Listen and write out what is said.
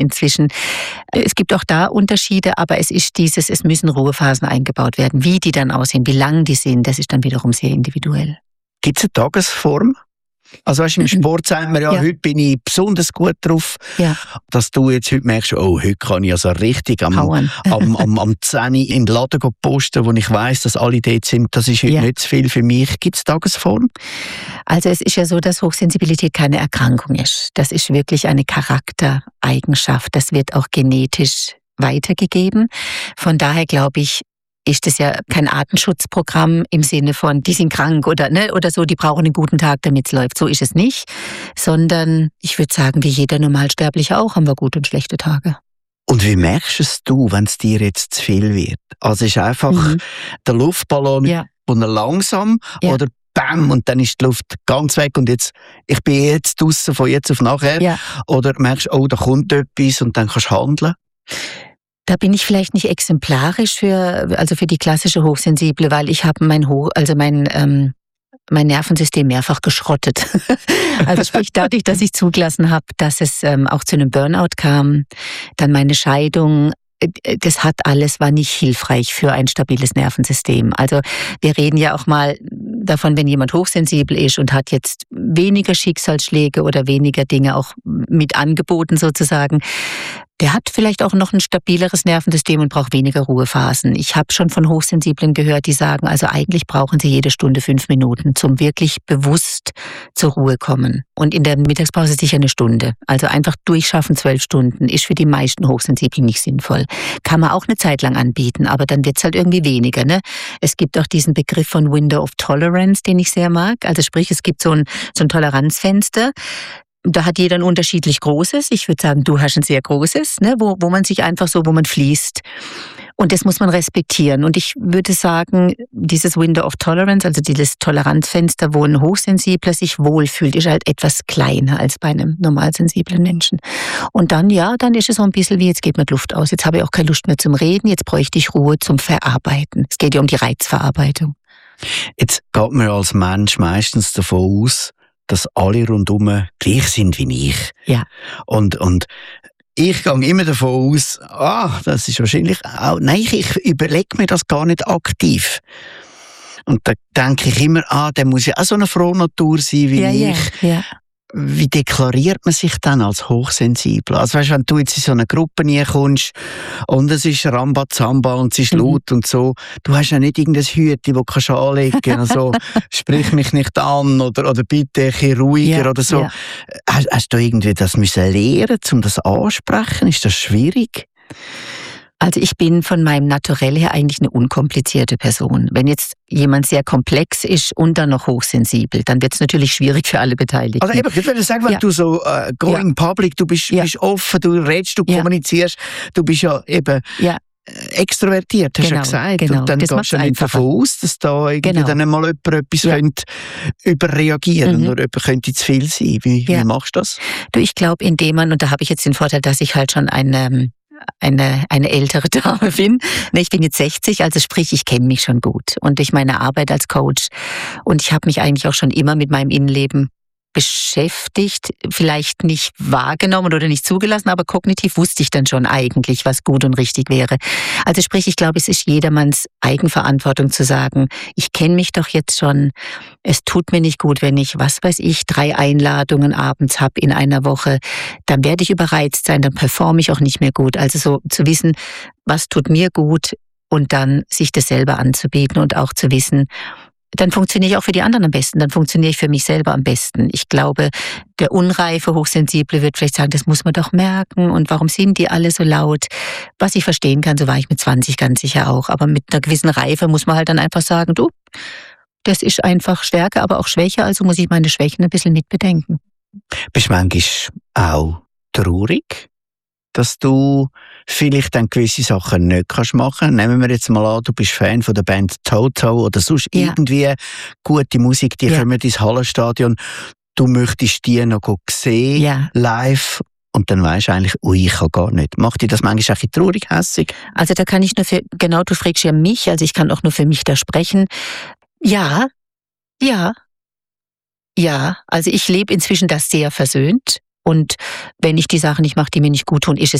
inzwischen. Es gibt auch da Unterschiede, aber es müssen Ruhephasen eingebaut werden. Wie die dann aussehen, wie lang die sind, das ist dann wiederum sehr individuell. Gibt es eine Tagesform? Also weißt, im Sport sagt man ja, heute bin ich besonders gut drauf, dass du jetzt heute merkst, heute kann ich also richtig am 10 in den Laden posten, wo ich weiss, dass alle dort sind. Das ist heute nicht zu viel für mich. Gibt es Tagesform? Also es ist ja so, dass Hochsensibilität keine Erkrankung ist. Das ist wirklich eine Charaktereigenschaft. Das wird auch genetisch weitergegeben. Von daher glaube ich, ist es ja kein Artenschutzprogramm im Sinne von, die sind krank oder so, die brauchen einen guten Tag, damit es läuft. So ist es nicht, sondern ich würde sagen, wie jeder Normalsterbliche auch, haben wir gute und schlechte Tage. Und wie merkst du, wenn es dir jetzt zu viel wird? Also ist einfach der Luftballon, wo er langsam oder bam, und dann ist die Luft ganz weg und jetzt, ich bin jetzt draussen von jetzt auf nachher. Ja. Oder merkst du, da kommt etwas und dann kannst du handeln? Da bin ich vielleicht nicht exemplarisch für die klassische Hochsensible, weil ich habe mein Nervensystem mehrfach geschrottet. Also sprich dadurch, dass ich zugelassen habe, dass es auch zu einem Burnout kam, dann meine Scheidung. Das war nicht hilfreich für ein stabiles Nervensystem. Also wir reden ja auch mal davon, wenn jemand hochsensibel ist und hat jetzt weniger Schicksalsschläge oder weniger Dinge auch mit angeboten sozusagen, der hat vielleicht auch noch ein stabileres Nervensystem und braucht weniger Ruhephasen. Ich habe schon von Hochsensiblen gehört, die sagen, also eigentlich brauchen sie jede Stunde 5 Minuten zum wirklich bewusst zur Ruhe kommen. Und in der Mittagspause sicher eine Stunde. Also einfach durchschaffen 12 Stunden ist für die meisten Hochsensiblen nicht sinnvoll. Kann man auch eine Zeit lang anbieten, aber dann wird's halt irgendwie weniger. Ne? Es gibt auch diesen Begriff von Window of Tolerance, den ich sehr mag. Also sprich, es gibt so ein Toleranzfenster. Da hat jeder ein unterschiedlich großes. Ich würde sagen, du hast ein sehr großes, ne, wo man sich einfach so, wo man fließt. Und das muss man respektieren. Und ich würde sagen, dieses Window of Tolerance, also dieses Toleranzfenster, wo ein Hochsensibler sich wohlfühlt, ist halt etwas kleiner als bei einem normalsensiblen Menschen. Und dann ist es so ein bisschen wie, jetzt geht mir die Luft aus. Jetzt habe ich auch keine Lust mehr zum Reden. Jetzt bräuchte ich Ruhe zum Verarbeiten. Es geht ja um die Reizverarbeitung. Jetzt geht man als Mensch meistens davon aus, dass alle rundherum gleich sind wie ich. Ja. Und ich gehe immer davon aus, das ist wahrscheinlich auch, nein, ich überlege mir das gar nicht aktiv. Und da denke ich immer, der muss ja auch so eine Frohnatur sein wie ich. Ja. Wie deklariert man sich dann als hochsensibel? Also weißt, wenn du jetzt in so eine Gruppe reinkommst und es ist Rambazamba und es ist laut und so, du hast ja nicht irgendein Hütchen, das du anlegen kannst, also sprich mich nicht an oder bitte ein bisschen ruhiger oder so. Ja. Hast du irgendwie das müssen lernen, um das ansprechen? Ist das schwierig? Also ich bin von meinem Naturell her eigentlich eine unkomplizierte Person. Wenn jetzt jemand sehr komplex ist und dann noch hochsensibel, dann wird es natürlich schwierig für alle Beteiligten. Also eben, ich würde sagen, wenn du so going public, du bist offen, du redest, du kommunizierst, du bist ja eben extrovertiert, hast du ja gesagt. Genau. Und dann das gehst du nicht davon aus, dass da irgendwie dann mal jemand etwas könnte überreagieren oder jemand könnte zu viel sein. Wie machst du das? Du, ich glaube, indem man, und da habe ich jetzt den Vorteil, dass ich halt schon eine ältere Dame bin. Ich bin jetzt 60, also sprich, ich kenne mich schon gut. Und durch meine Arbeit als Coach. Und ich habe mich eigentlich auch schon immer mit meinem Innenleben beschäftigt, vielleicht nicht wahrgenommen oder nicht zugelassen, aber kognitiv wusste ich dann schon eigentlich, was gut und richtig wäre. Also sprich, ich glaube, es ist jedermanns Eigenverantwortung zu sagen, ich kenne mich doch jetzt schon, es tut mir nicht gut, wenn ich, 3 Einladungen abends habe in einer Woche, dann werde ich überreizt sein, dann performe ich auch nicht mehr gut. Also so zu wissen, was tut mir gut und dann sich das selber anzubieten und auch zu wissen, dann funktioniere ich auch für die anderen am besten, dann funktioniere ich für mich selber am besten. Ich glaube, der unreife Hochsensible wird vielleicht sagen, das muss man doch merken und warum sind die alle so laut? Was ich verstehen kann, so war ich mit 20 ganz sicher auch, aber mit einer gewissen Reife muss man halt dann einfach sagen, du, das ist einfach Stärke, aber auch Schwäche, also muss ich meine Schwächen ein bisschen mitbedenken. Bist du manchmal auch traurig, dass du vielleicht dann gewisse Sachen nicht machen kannst? Nehmen wir jetzt mal an, du bist Fan von der Band Toto oder sonst irgendwie gute Musik, die kommen ins Hallenstadion. Du möchtest die noch sehen, live, und dann weisst du eigentlich, ich kann gar nicht. Macht dir das manchmal ein bisschen traurig, hässig? Also da kann ich nur du fragst ja mich, also ich kann auch nur für mich da sprechen. Ja, also ich lebe inzwischen das sehr versöhnt. Und wenn ich die Sachen nicht mache, die mir nicht gut tun, ist es